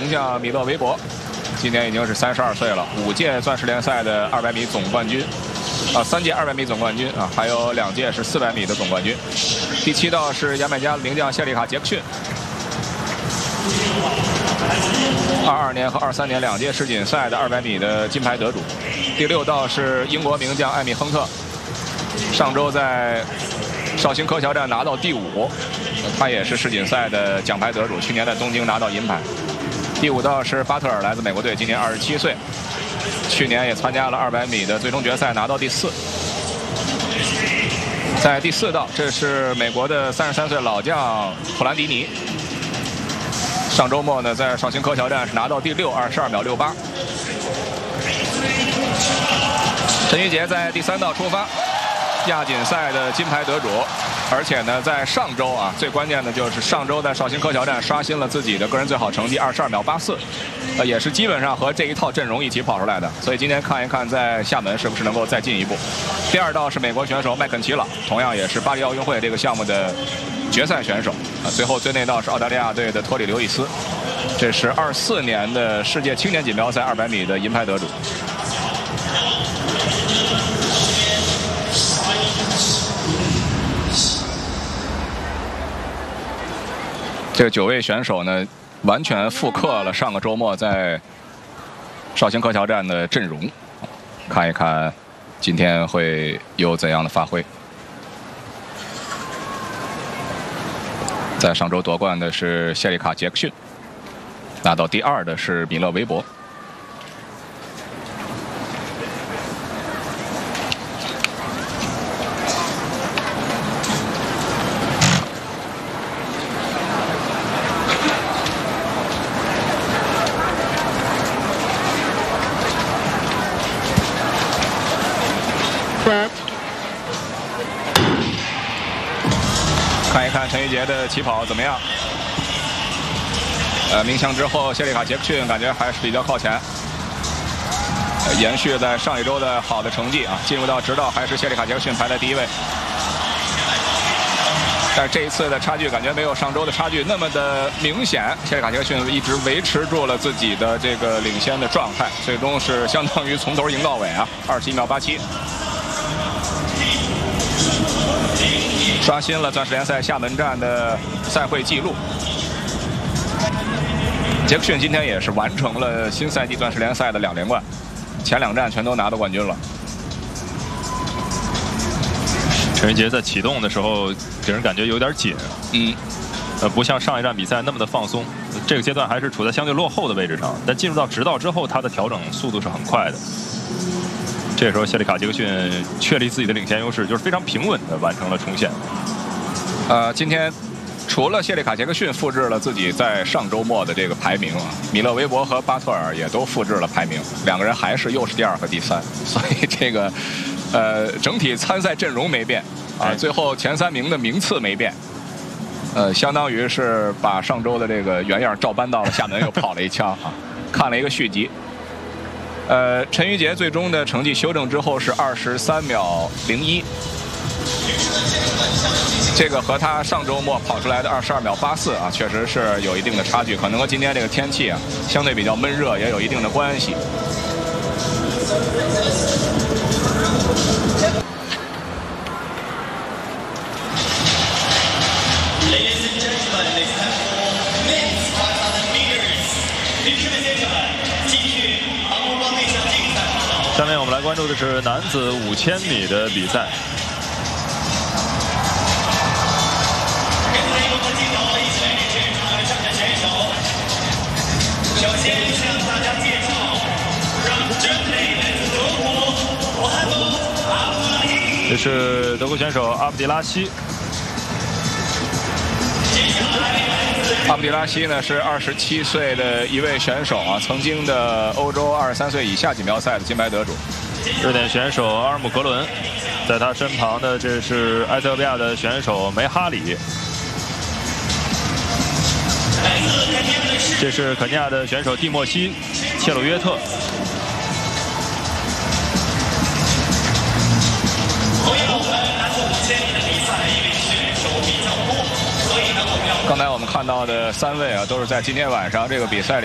名将米勒维伯，今年已经是32岁了，5届钻石联赛的200米总冠军。3届200米总冠军啊，还有2届是400米的总冠军。第7道是牙买加名将谢里卡·杰克逊，22年和23年2届世锦赛的200米的金牌得主。第6道是英国名将艾米·亨特，上周在绍兴科桥站拿到第5，他也是世锦赛的奖牌得主，去年在东京拿到银牌。第5道是巴特尔，来自美国队，今年27岁。去年也参加了200米的最终决赛，拿到第4。在第4道，这是美国的33岁老将普兰迪尼。上周末呢，在绍兴科桥站是拿到第6，22秒68。陈玉杰在第3道出发，亚锦赛的金牌得主。而且呢，在上周啊，最关键的就是上周在绍兴科桥站刷新了自己的个人最好成绩22秒84，也是基本上和这一套阵容一起跑出来的。所以今天看一看在厦门是不是能够再进一步。第2道是美国选手麦肯齐朗，同样也是巴黎奥运会这个项目的决赛选手啊。最后最内道是澳大利亚队的托里刘易斯，这是24年的世界青年锦标赛200米的银牌得主。这9位选手呢，完全复刻了上个周末在绍兴科桥站的阵容，看一看今天会有怎样的发挥。在上周夺冠的是谢里卡·杰克逊，拿到第2的是米勒维伯。看一看陈玉杰的起跑怎么样？鸣枪之后，谢里卡·杰克逊感觉还是比较靠前，延续在上一周的好的成绩啊，进入到直道还是谢里卡·杰克逊排在第1位。但是这一次的差距感觉没有上周的差距那么的明显，谢里卡·杰克逊一直维持住了自己的这个领先的状态，最终是相当于从头赢到尾啊，21秒87。刷新了钻石联赛厦门站的赛会纪录。杰克逊今天也是完成了新赛季钻石联赛的2连冠，前2站全都拿到冠军了。 陈玉杰在启动的时候给人感觉有点紧，不像上一站比赛那么的放松。这个阶段还是处在相对落后的位置上，但进入到直道之后，他的调整速度是很快的。这时候，谢里卡·杰克逊确立自己的领先优势，就是非常平稳地完成了冲线。 今天除了谢里卡·杰克逊复制了自己在上周末的这个排名啊，米勒维伯和巴特尔也都复制了排名，2个人还是又是第2和第3，所以这个整体参赛阵容没变啊，最后前3名的名次没变。相当于是把上周的这个原样照搬到了厦门，又跑了一枪啊，看了一个续集。陈玉杰最终的成绩修正之后是23秒01，这个和他上周末跑出来的22秒84啊，确实是有一定的差距，可能和今天这个天气啊相对比较闷热也有一定的关系。 下面我们来关注的是男子5000米的比赛。 首先向大家介绍，让真美来自德国伯汉姆阿布拉希。 这是德国选手阿布迪拉希。 阿布迪拉希呢是27岁的一位选手啊，曾经的欧洲23岁以下锦标赛的金牌得主。 瑞典选手阿尔姆格伦，在他身旁的这是埃塞俄比亚的选手梅哈里。这是肯尼亚的选手蒂莫西·切鲁约特。 刚才我们看到的3位啊，都是在今天晚上这个比赛里。